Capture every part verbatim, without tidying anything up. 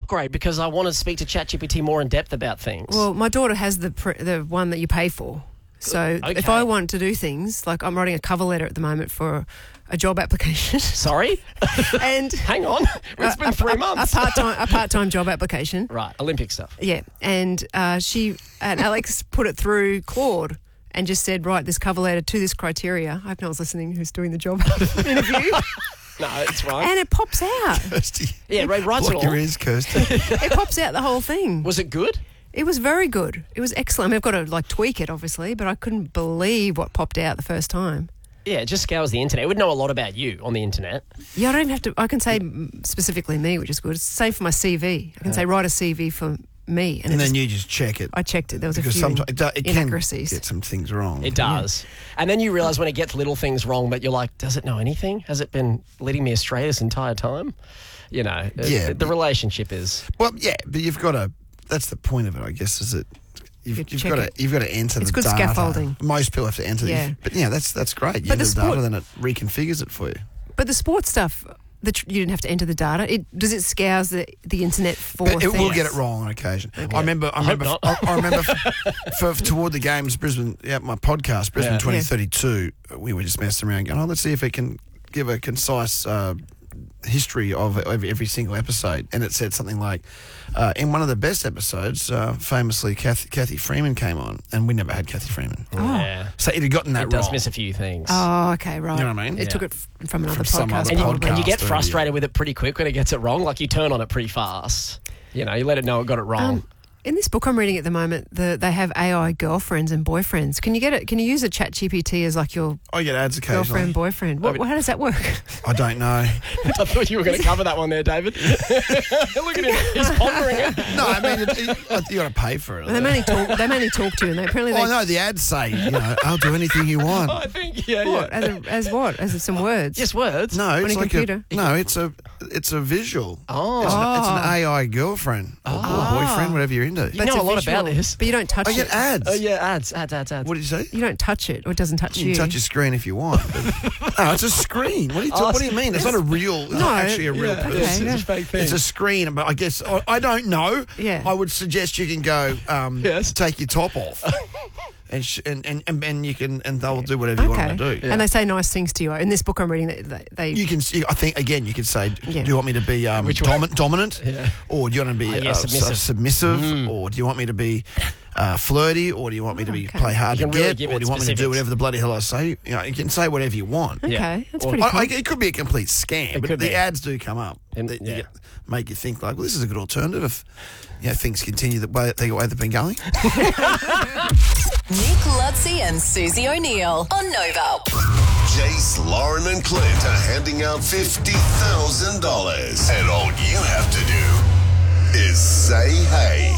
upgrade because I want to speak to ChatGPT more in depth about things. Well, my daughter has the pr- the one that you pay for. So Okay. if I want to do things, like I'm writing a cover letter at the moment for a job application. Sorry? and Hang on. It's been a, three a, months. A part-time, a part-time job application. Right, Olympic stuff. Yeah, and uh, she and Alex put it through Claude and just said, write this cover letter to this criteria. I hope no one's listening who's doing the job interview. No, it's right. And it pops out. Kirsty. Yeah, Ray writes it Block all. your ears, Kirsty. It pops out the whole thing. Was it good? It was very good. It was excellent. I mean, I've got to like tweak it, obviously, but I couldn't believe what popped out the first time. Yeah, it just scours the internet. It would know a lot about you on the internet. Yeah, I don't even have to. I can say specifically me, which is good. Same for my C V. I can say write a C V for me, And and, it then just, you just check it. I checked it. There was a Because few sometimes it, do, it can inaccuracies. get some things wrong. It does. And then you realise when it gets little things wrong, but you're like, does it know anything? Has it been leading me astray this entire time? You know, Yeah, the, the relationship is... Well, yeah, but you've got to. That's the point of it, I guess. Is that you've, You you've check got to it. you've got to enter It's the good data. scaffolding. Most people have to enter. Yeah. The, but yeah, that's that's great. You But enter the the sport- data, then it reconfigures it for you. But the sports stuff, the tr- you didn't have to enter the data. It does it scours the the internet for But it things. will get it wrong on occasion. I remember. I hope remember. not. I, I remember for, for toward the games, Brisbane. Yeah, my podcast, Brisbane Yeah. twenty thirty-two. We were just messing around, going, "Oh, let's see if it can give a concise uh, history of every, every single episode." And it said something like, uh, "In one of the best episodes, uh, famously, Kathy, Kathy Freeman came on, and we never had Kathy Freeman, Yeah. so it had gotten that It does wrong." miss a few things. Oh, okay, right. You know what I mean? It Yeah. took it f- from another From some podcast. other and, you, podcast. and you get or- frustrated with it pretty quick when it gets it wrong. Like you turn on it pretty fast. You know, you let it know it got it wrong. Um, in this book I'm reading at the moment, the, they have A I girlfriends and boyfriends. Can you get it? Can you use a Chat G P T as like your I get ads occasionally. girlfriend, boyfriend? What, mean- how does that work? I don't know. I thought you were going to cover that one there, David. Look at him. He's pondering it. No, I mean, it, it, you got to pay for it. Well, they mainly talk. They mainly talk to you, and they apparently Oh, they no, the ads say, you know, I'll do anything you want. I think, yeah, what yeah. as, a, as what as some words. Just words. No, On it's a like computer? a no. It's a it's a visual. Oh. It's, an, it's an Oh. A I girlfriend or, or boyfriend, whatever you're into. You But know it's a lot visual, about this. but you don't touch I get it. ads. Oh, yeah, ads, ads, ads, ads. What did you say? You don't touch it, or it doesn't touch You you. can touch your screen if you want. But, no, it's a screen. What do you, Oh, what do you mean? It's not a real. It's No, not actually a real yeah, person. it's, yeah. it's a fake thing. It's a screen, but I guess I, I don't know. Yeah. I would suggest you can go um, Yes. take your top off, and, sh- and and and and you can and they'll do whatever you Okay. want them to do. And they say nice things to you. In this book I'm reading, they, they, they You can. see- I think again. You could say, Yeah. "Do you want me to be um, Which one? domi- dominant, Yeah. or do you want to be Oh, yeah, uh, submissive. s- submissive, or do you want me to be uh, flirty, or do you want me to be Okay. play hard You to can really get, give or it do you want me to do specifics. whatever the bloody hell I say?" You know, you can say whatever you want. okay, Yeah. that's Or- pretty I, cool. I, it could be a complete scam, It but could the be. ads do come up And- that you yeah. get, make you think like, well, this is a good alternative if you know, things continue the way, the way they've been going. Nick Lutzi and Susie O'Neill on Nova. Jace, Lauren, and Clint are handing out fifty thousand dollars. And all you have to do is say hey.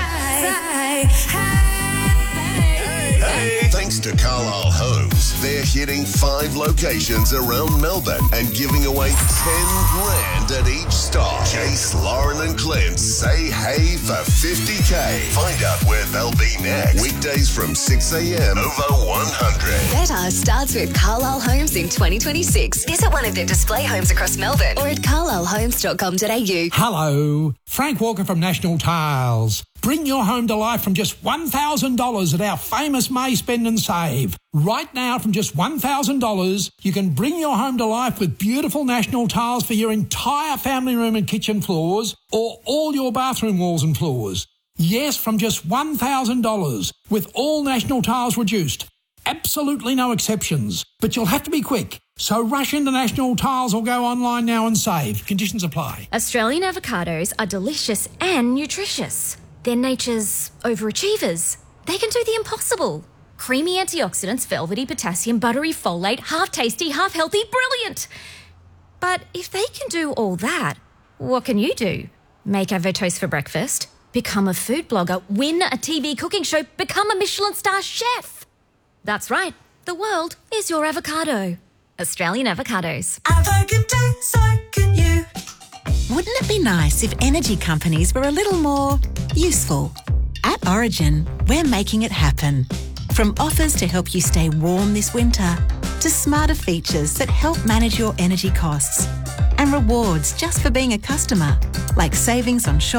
Hey. Thanks to Carlisle Homes, they're hitting five locations around Melbourne and giving away ten grand at each stop. Jace, Lauren, and Clint say hey for fifty K. Find out where they'll be next. Weekdays from six a.m. over one hundred. Better starts with Carlisle Homes in twenty twenty-six. Visit one of their display homes across Melbourne or at carlisle homes dot com dot a u. Hello, Frank Walker from National Tiles. Bring your home to life from just one thousand dollars at our famous May Spend and Save. Right now, from just one thousand dollars, you can bring your home to life with beautiful National Tiles for your entire family room and kitchen floors or all your bathroom walls and floors. Yes, from just one thousand dollars, with all National Tiles reduced. Absolutely no exceptions. But you'll have to be quick. So rush into National Tiles or go online now and save. Conditions apply. Australian avocados are delicious and nutritious. They're nature's overachievers. They can do the impossible. Creamy antioxidants, velvety potassium, buttery folate, half tasty, half healthy, brilliant. But if they can do all that, what can you do? Make avo toast for breakfast, become a food blogger, win a T V cooking show, become a Michelin star chef. That's right, the world is your avocado. Australian avocados. Avocado, so can you. Wouldn't it be nice if energy companies were a little more useful? At Origin, we're making it happen. From offers to help you stay warm this winter, to smarter features that help manage your energy costs, and rewards just for being a customer, like savings on